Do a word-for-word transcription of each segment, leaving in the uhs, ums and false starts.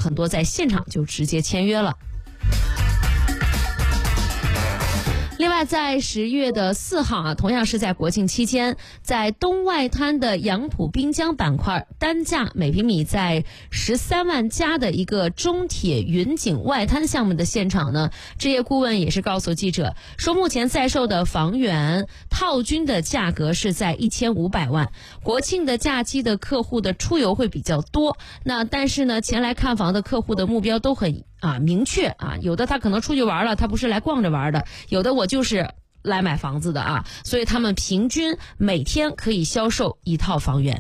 很多在现场就直接签约了。另外，在十月的四号啊，同样是在国庆期间，在东外滩的杨浦滨江板块，单价每平米在十三万加的一个中铁云景外滩项目的现场呢，置业顾问也是告诉记者说，目前在售的房源套均的价格是在一千五百万。国庆的假期的客户的出游会比较多，那但是呢，前来看房的客户的目标都很啊明确啊，有的他可能出去玩了，他不是来逛着玩的，有的我就是来买房子的啊，所以他们平均每天可以销售一套房源。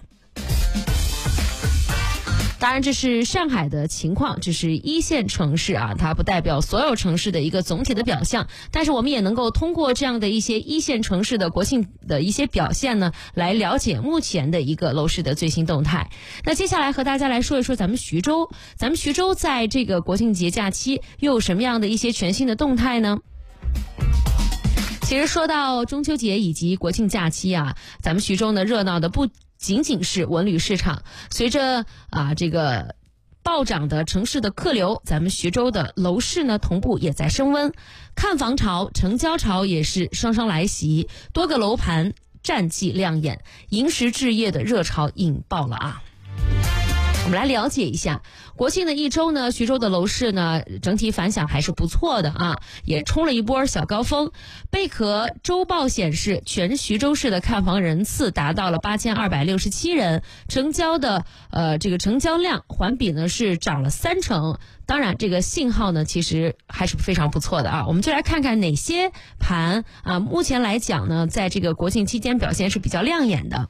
当然这是上海的情况，这是一线城市啊，它不代表所有城市的一个总体的表象，但是我们也能够通过这样的一些一线城市的国庆的一些表现呢，来了解目前的一个楼市的最新动态。那接下来和大家来说一说咱们徐州，咱们徐州在这个国庆节假期又有什么样的一些全新的动态呢？其实说到中秋节以及国庆假期啊，咱们徐州呢热闹的不仅仅是文旅市场，随着啊这个暴涨的城市的客流，咱们徐州的楼市呢同步也在升温，看房潮、成交潮也是双双来袭，多个楼盘战绩亮眼，银石置业的热潮引爆了啊。我们来了解一下，国庆的一周呢，徐州的楼市呢整体反响还是不错的啊，也冲了一波小高峰。贝壳周报显示，全徐州市的看房人次达到了八千二百六十七人，成交的呃这个成交量环比呢是涨了三成。当然，这个信号呢其实还是非常不错的啊。我们就来看看哪些盘啊，目前来讲呢，在这个国庆期间表现是比较亮眼的。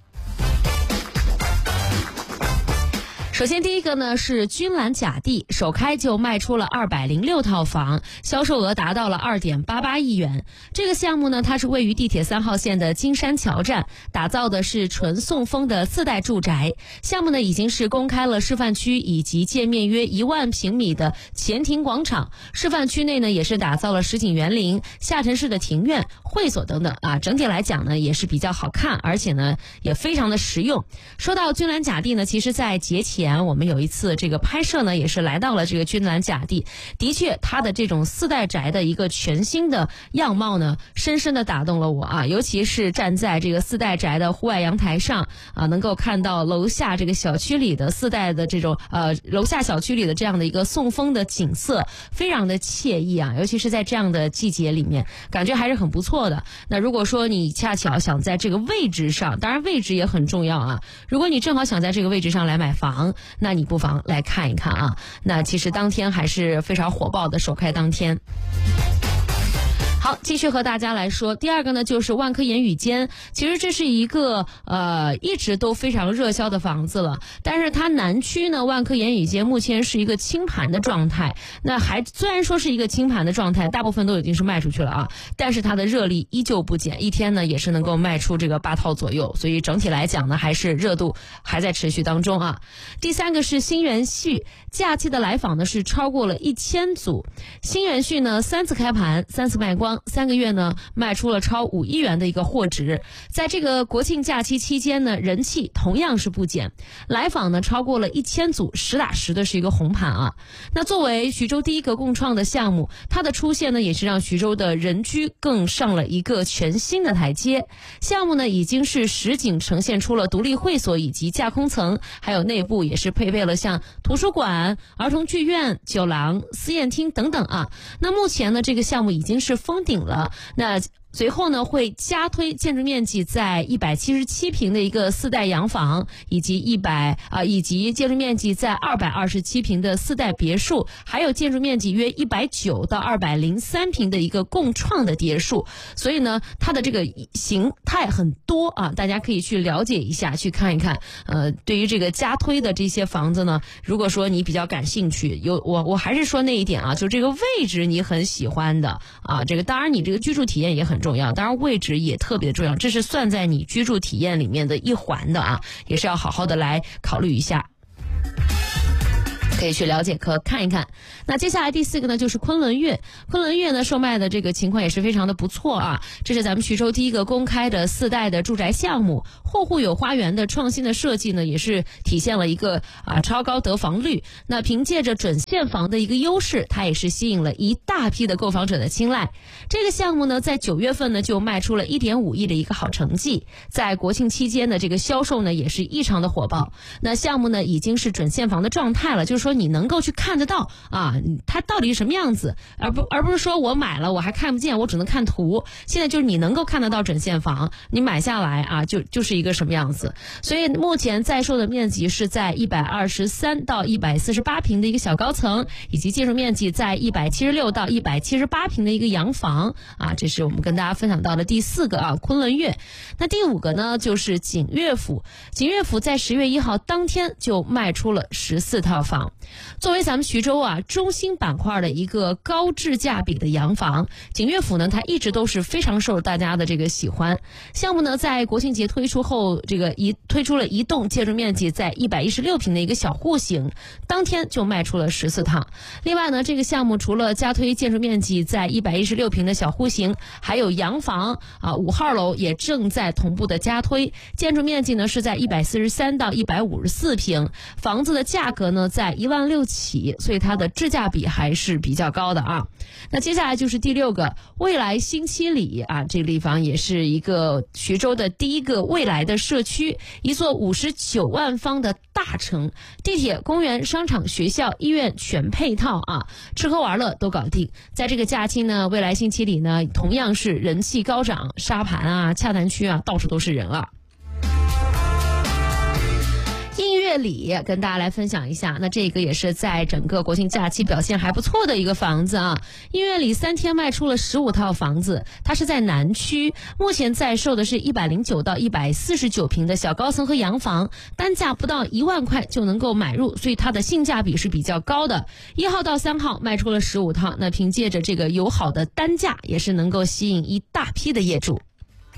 首先第一个呢是君兰甲地，首开就卖出了二百零六套房，销售额达到了 二点八八亿元。这个项目呢，它是位于地铁三号线的金山桥站，打造的是纯宋风的四代住宅。项目呢已经是公开了示范区以及建面约一万平米的前庭广场，示范区内呢也是打造了实景园林、下沉式的庭院、会所等等啊，整体来讲呢也是比较好看，而且呢也非常的实用。说到君兰甲地呢，其实在节前我们有一次这个拍摄呢，也是来到了这个君兰甲地，的确它的这种四代宅的一个全新的样貌呢，深深的打动了我啊！尤其是站在这个四代宅的户外阳台上啊，能够看到楼下这个小区里的四代的这种呃楼下小区里的这样的一个宋风的景色，非常的惬意啊！尤其是在这样的季节里面，感觉还是很不错的。那如果说你恰巧想在这个位置上，当然位置也很重要啊，如果你正好想在这个位置上来买房，那你不妨来看一看啊。那其实当天还是非常火爆的，首开当天。好，继续和大家来说，第二个呢就是万科言语间，其实这是一个呃一直都非常热销的房子了，但是它南区呢万科言语间目前是一个清盘的状态，那还虽然说是一个清盘的状态，大部分都已经是卖出去了啊，但是它的热力依旧不减，一天呢也是能够卖出这个八套左右，所以整体来讲呢还是热度还在持续当中啊。第三个是新源序，假期的来访呢是超过了一千组，新源序呢三次开盘，三次卖光，三个月呢卖出了超五亿元的一个货值。在这个国庆假期期间呢，人气同样是不减，来访呢超过了一千组，实打实的是一个红盘啊。那作为徐州第一个共创的项目，它的出现呢也是让徐州的人居更上了一个全新的台阶。项目呢已经是实景呈现出了独立会所以及架空层，还有内部也是配备了像图书馆、儿童剧院、酒廊、私宴厅等等啊。那目前呢这个项目已经是封顶了，那随后呢会加推建筑面积在一百七十七平的一个四代洋房，以及一百啊以及建筑面积在二百二十七平的四代别墅，还有建筑面积约一百九到二百零三平的一个共创的别墅。所以呢它的这个形态很多啊，大家可以去了解一下，去看一看。呃对于这个加推的这些房子呢，如果说你比较感兴趣，有我我还是说那一点啊，就这个位置你很喜欢的啊，这个当然你这个居住体验也很重要，当然位置也特别重要，这是算在你居住体验里面的一环的啊，也是要好好的来考虑一下。 可以去了解和看一看。那接下来第四个呢，就是昆仑悦。昆仑悦呢，售卖的这个情况也是非常的不错啊。这是咱们徐州第一个公开的四代的住宅项目，户户有花园的创新的设计呢，也是体现了一个啊超高得房率。那凭借着准现房的一个优势，它也是吸引了一大批的购房者的青睐。这个项目呢，在九月份呢就卖出了一点五亿的一个好成绩，在国庆期间的这个销售呢也是异常的火爆。那项目呢已经是准现房的状态了，就是说你能够去看得到啊，它到底是什么样子，而不而不是说我买了我还看不见，我只能看图。现在就是你能够看得到准现房，你买下来啊就就是一个什么样子。所以目前在售的面积是在一百二十三到一百四十八平的一个小高层，以及建筑面积在一百七十六到一百七十八平的一个洋房啊，这是我们跟大家分享到的第四个啊，昆仑悦。那第五个呢，就是锦悦府。锦悦府在十月一号当天就卖出了十四套房。作为咱们徐州啊中心板块的一个高质价比的洋房，锦悦府呢，它一直都是非常受大家的这个喜欢。项目呢，在国庆节推出后，这个一推出了一栋建筑面积在一百一十六平的一个小户型，当天就卖出了十四套。另外呢，这个项目除了加推建筑面积在一百一十六平的小户型，还有洋房啊，五号楼也正在同步的加推，建筑面积呢是在一百四十三到一百五十四平，房子的价格呢在一万六起，所以它的质价比还是比较高的啊。那接下来就是第六个，未来新七里啊，这个地方也是一个徐州的第一个未来的社区，一座五十九万方的大城，地铁、公园、商场、学校、医院全配套啊，吃喝玩乐都搞定。在这个假期呢，未来新七里呢同样是人气高涨，沙盘啊、洽谈区啊，到处都是人啊。映月里跟大家来分享一下，那这个也是在整个国庆假期表现还不错的一个房子啊。映月里三天卖出了十五套房子，它是在南区，目前在售的是一百零九到一百四十九平的小高层和洋房，单价不到一万块就能够买入，所以它的性价比是比较高的。一号到三号卖出了十五套，那凭借着这个友好的单价，也是能够吸引一大批的业主。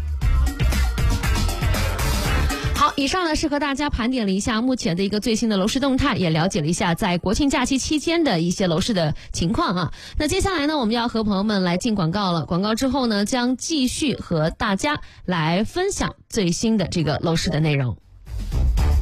好，以上呢是和大家盘点了一下目前的一个最新的楼市动态，也了解了一下在国庆假期期间的一些楼市的情况啊。那接下来呢，我们要和朋友们来进广告了。广告之后呢，将继续和大家来分享最新的这个楼市的内容。